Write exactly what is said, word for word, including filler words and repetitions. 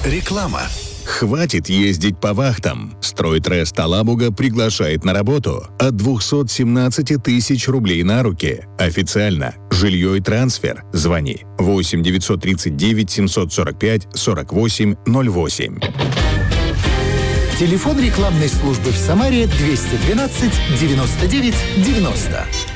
Реклама. Хватит ездить по вахтам. Стройтрест Алабуга приглашает на работу от двухсот семнадцати тысяч рублей на руки. Официально. Жилье и трансфер. Звони восемь девятьсот тридцать девять семьсот сорок пять сорок восемь ноль восемь. Телефон рекламной службы в Самаре двести двенадцать девяносто девять девяносто.